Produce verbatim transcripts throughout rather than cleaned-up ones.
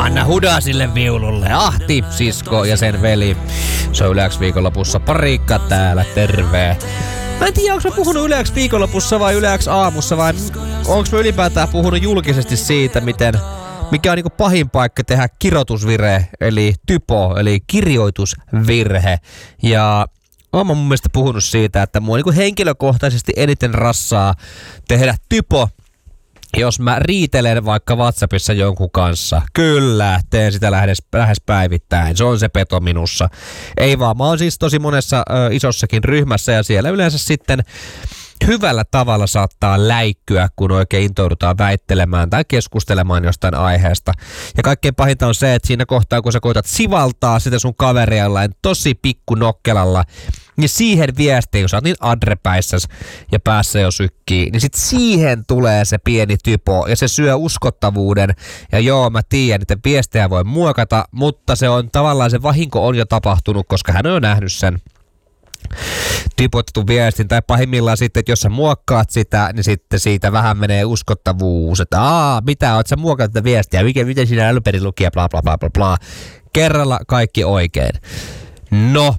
Anna hudaa sille viululle. Ahti, sisko ja sen veli. Se on Yle X viikonlopussa. Parikka täällä, terve. Mä en tiedä, onko mä puhunut Yle X viikonlopussa vai Yle X aamussa vai onko mä ylipäätään puhunut julkisesti siitä, miten, mikä on niinku pahin paikka tehdä kirjoitusvirhe, eli typo, eli kirjoitusvirhe. Ja oon mä mun mielestä puhunut siitä, että mua niinku henkilökohtaisesti eniten rassaa tehdä typo, jos mä riitelen vaikka WhatsAppissa jonkun kanssa. Kyllä, teen sitä lähes, lähes päivittäin. Se on se peto minussa. Ei vaan, mä oon siis tosi monessa ö, isossakin ryhmässä ja siellä yleensä sitten hyvällä tavalla saattaa läikkyä, kun oikein intoudutaan väittelemään tai keskustelemaan jostain aiheesta. Ja kaikkein pahinta on se, että siinä kohtaa, kun sä koitat sivaltaa sitä sun kaveria jollain tosi pikku nokkelalla, niin siihen viestiin, kun sä oot niin adrepäissäs ja päässä jo sykkii, niin sit siihen tulee se pieni typo ja se syö uskottavuuden. Ja joo, mä tiedän, että viestejä voi muokata, mutta se on tavallaan se vahinko on jo tapahtunut, koska hän on jo nähnyt sen typotettu viestin, tai pahimmillaan sitten, että jos sä muokkaat sitä, niin sitten siitä vähän menee uskottavuus, että aah, mitä, oot sä muokannut tätä viestiä, mikä, miten siinä alunperin luki ja bla bla bla bla bla. Kerralla kaikki oikein. No,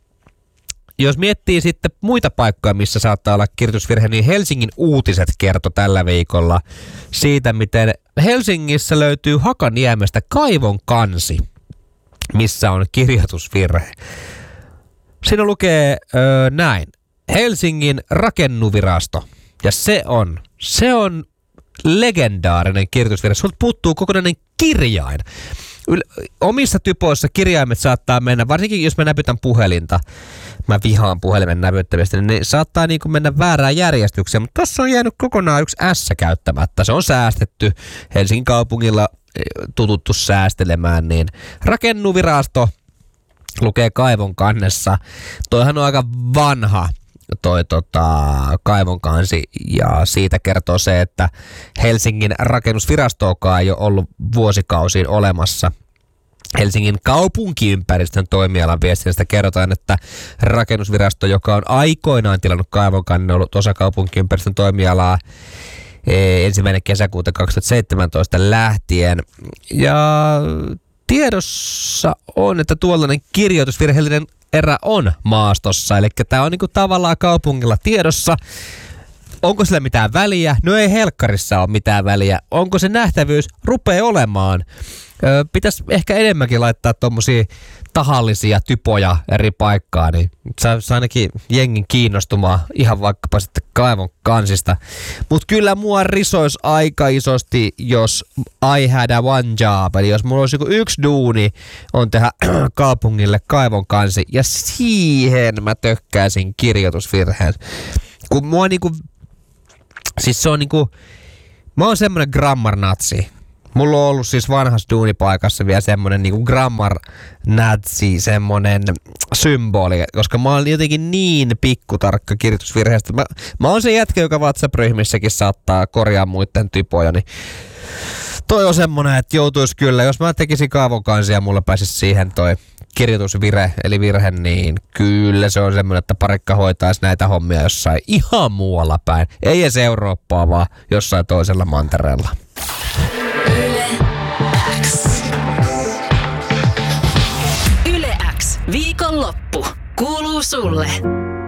jos miettii sitten muita paikkoja, missä saattaa olla kirjoitusvirhe, niin Helsingin Uutiset kertoi tällä viikolla siitä, miten Helsingissä löytyy Hakaniemestä kaivon kansi, missä on kirjoitusvirhe. Siinä lukee öö, näin. Helsingin rakennuvirasto. Ja se on, se on legendaarinen kirjoitusvirhe. Sulta puuttuu kokonainen kirjain. Yl- omissa typoissa kirjaimet saattaa mennä, varsinkin jos mä näpytän puhelinta. Mä vihaan puhelimen näpyttämistä, niin ne saattaa niin kuin mennä väärään järjestykseen. Mutta tossa on jäänyt kokonaan yksi S käyttämättä. Se on säästetty. Helsingin kaupungilla tututtu säästelemään, niin rakennuvirasto lukee kaivon kannessa. Toihan on aika vanha toi tota, kaivon kansi ja siitä kertoo se, että Helsingin rakennusvirastoakaan ei ole ollut vuosikausiin olemassa. Helsingin kaupunkiympäristön toimialan viestinnästä kerrotaan, että rakennusvirasto, joka on aikoinaan tilannut kaivon kannen, on ollut osa kaupunkiympäristön toimialaa ensimmäinen kesäkuuta kaksituhattaseitsemäntoista lähtien. Ja tiedossa on, että tuollainen kirjoitusvirheellinen erä on maastossa, eli tämä on niinku tavallaan kaupungilla tiedossa. Onko sillä mitään väliä? No ei helkkarissa ole mitään väliä. Onko se nähtävyys? Rupee olemaan. Öö, pitäisi ehkä enemmänkin laittaa tommosia tahallisia typoja eri paikkaan, niin saisi ainakin jengin kiinnostumaan ihan vaikkapa sitten kaivon kansista. Mutta kyllä mua risoisi aika isosti, jos I had a one job, eli jos mulla olisi yksi duuni, on tehdä kaupungille kaivon kansi, ja siihen mä tökkäisin kirjoitusvirheen. Kun mua niinku, siis se on niinku, mä oon semmonen grammar-natsi. Mulla on ollut siis vanhassa duunipaikassa vielä semmonen niinku grammar-natsi, semmonen symboli, koska mä oon jotenkin niin pikkutarkka kirjoitusvirheestä. Mä, mä oon se jätkä, joka WhatsApp-ryhmissäkin saattaa korjaa muiden typoja, niin toi on semmonen, että joutuis kyllä, jos mä tekisin kaivon kansia ja mulla pääsis siihen toi kirjoitusvire, eli virhe, niin kyllä se on semmoinen, että parikka hoitaisi näitä hommia jossain ihan muualla päin. Ei edes Eurooppaa, vaan jossain toisella mantereella. Yle X. Yle X. Viikonloppu. Kuuluu sulle.